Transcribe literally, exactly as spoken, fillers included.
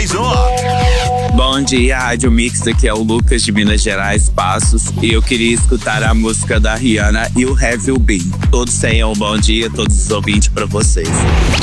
mais um. Bom dia, Rádio Mix, aqui é o Lucas de Minas Gerais, Passos. E eu queria escutar a música da Rihanna e o Have You Been. Todos tenham um bom dia, todos os ouvintes pra vocês.